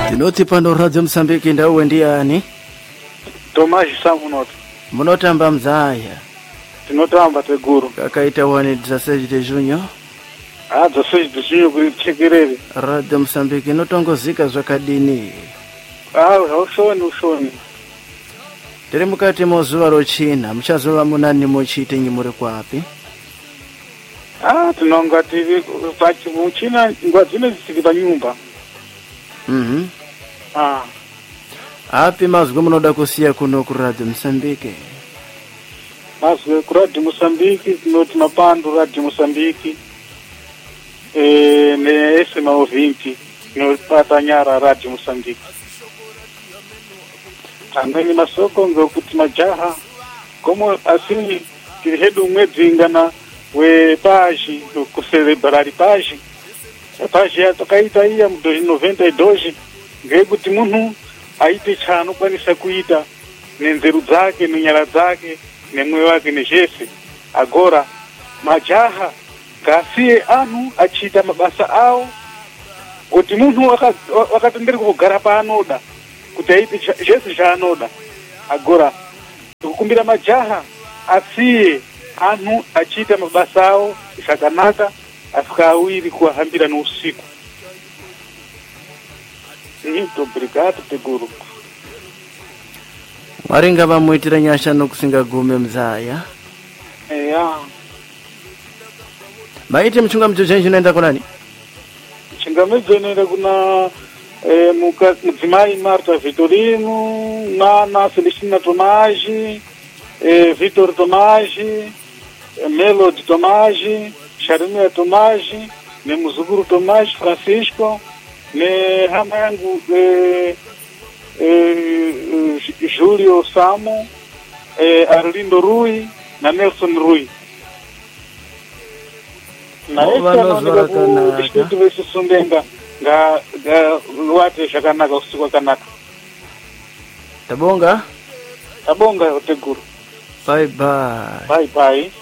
Tinoti pano Radio Msambiki ndauwe ndiani? Tomaji Samunota. Munotamba mzaya. Tinotamba teguru. Kakaita wani Dzaseji de Junior. Dzaseji de Junior kuchekerere. Radio Msambiki notongozika zvakadini. Ushoni. Tiri mukati mozuva rochina, muchazova munani muchite nyimuri kwapi? Tinonga tiri muchina nguva dzine dzisiki panyumba. Api mazwi munoda kusiya kuno ku Radio Msambiki? Mazwi ku Radio Msambiki tinoti Mapando Radio Msambiki. Ne SMA 20 nopata nyara Radio Msambiki. Angani masoko ngokuti majaha como assim tiri hedu mwedzingana we paji ku celebrari paji. Paji yatokaita iya mu 92 ngekuti munhu aite chano kwanisa kuita nenzeru dzake nenyara dzake nemwoyo wake nezvese. Agora majaha ngasiye anhu achiita mabasa awo kuti munhu akatenderwa kugara paanoda kuti aite zvese zvaanoda. Agora tikukumbira majaha asiye anhu achiita mabasa awo zvakanaka asika awiri kuahambira nousiku. Muito obrigado, Teguru. Waringa vamuitira nyasha nokusingagume mzaya. Maite mchungamidzi chenji unoenda kunani? Mchungamidzi unoenda kuna mudzimai Marta Vitorino, Nana Celestina Tomaji, Vitor Tomaji, Melody Tomaji, Sharimia Tomaji, Muzukuru Tomaji Francisco, ne hama yangu Julio Samo, Arlindo Rui na Nelson Rui. Na esta no distrito vese Sundenga nga luate shakanaka usiku wakanaka. Tabonga Teguru. Bye bye. Bye bye.